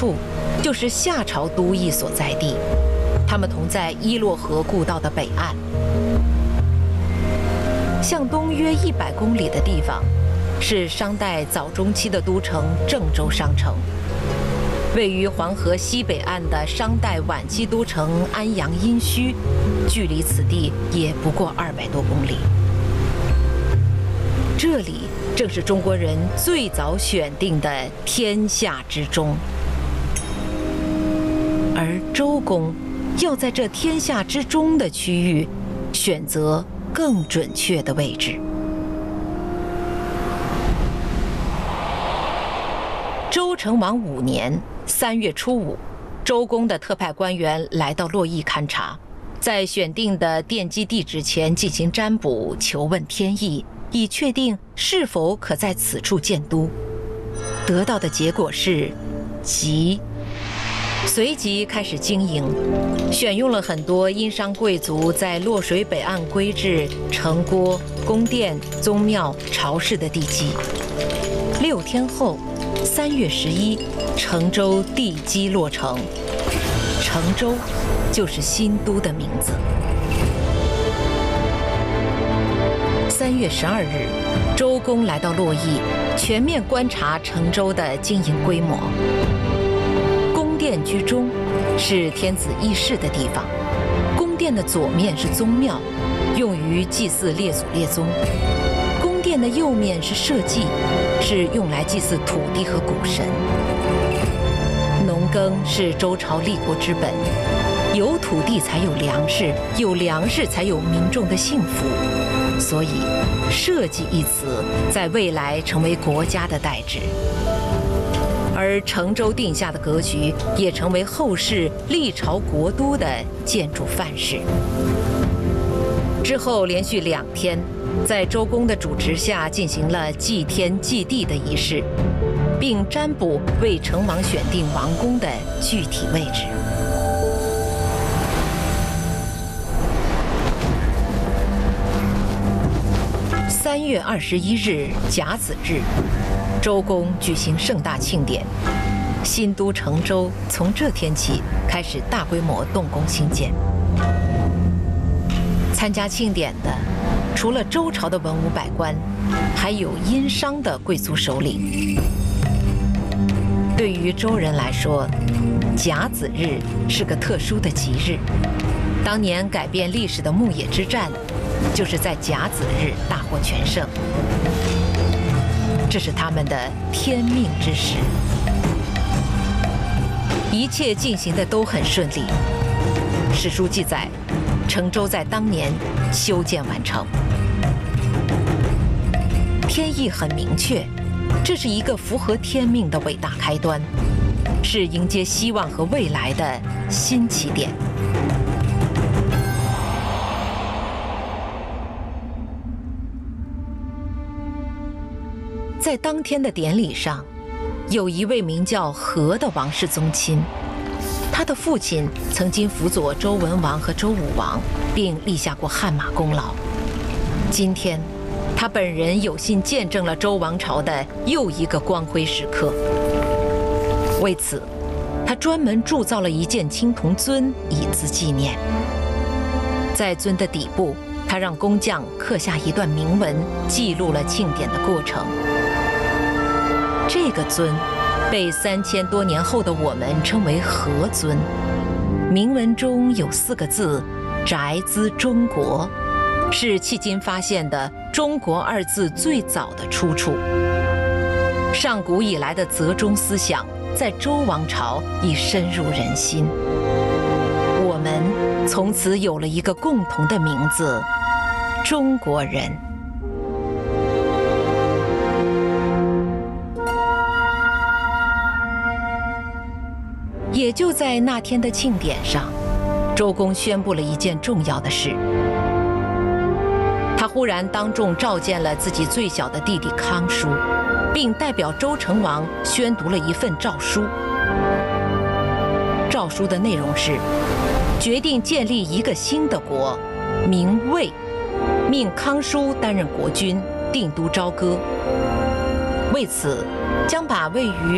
处，就是夏朝都邑所在地，他们同在伊洛河故道的北岸。向东约100公里的地方，是商代早中期的都城郑州商城。位于黄河西北岸的商代晚期都城安阳殷墟，距离此地也不过200多公里。这里正是中国人最早选定的天下之中，而周公要在这天下之中的区域选择更准确的位置。周成王5年3月初5，周公的特派官员来到洛邑勘察，在选定的奠基地址前进行占卜，求问天意，以确定是否可在此处建都。得到的结果是吉。随即开始经营，选用了很多殷商贵族在洛水北岸规制城郭、宫殿、宗庙、朝市的地基。6天后，3月11，成州地基落成。成州就是新都的名字。3月12日，周公来到洛邑，全面观察成州的经营规模。宫殿居中，是天子议事的地方。宫殿的左面是宗庙，用于祭祀列祖列宗。宫殿的右面是社稷，是用来祭祀土地和谷神。农耕是周朝立国之本，有土地才有粮食，有粮食才有民众的幸福。所以，社稷一词在未来成为国家的代指。而成州定下的格局，也成为后世历朝国都的建筑范式。之后连续2天，在周公的主持下进行了祭天祭地的仪式，并占卜为成王选定王宫的具体位置。3月21日甲子日，周公举行盛大庆典。新都成州从这天起开始大规模动工兴建。参加庆典的，除了周朝的文武百官，还有殷商的贵族首领。对于周人来说，甲子日是个特殊的吉日。当年改变历史的牧野之战，就是在甲子日大获全胜。这是他们的天命之时。一切进行的都很顺利。史书记载，成州在当年修建完成。天意很明确，这是一个符合天命的伟大开端，是迎接希望和未来的新起点。在当天的典礼上，有一位名叫和的王室宗亲，他的父亲曾经辅佐周文王和周武王，并立下过汗马功劳。今天，他本人有幸见证了周王朝的又一个光辉时刻。为此，他专门铸造了一件青铜尊以资纪念。在尊的底部，他让工匠刻下一段铭文，记录了庆典的过程。这个尊被3000多年后的我们称为和尊，铭文中有4个字“宅兹中国”，是迄今发现的“中国”2字最早的出处。上古以来的择中思想，在周王朝已深入人心。我们从此有了一个共同的名字——中国人。也就在那天的庆典上，周公宣布了一件重要的事。他忽然当众召见了自己最小的弟弟康叔，并代表周成王宣读了一份诏书。诏书的内容是：决定建立一个新的国，名魏，命康叔担任国君，定都朝歌。为此，将把位于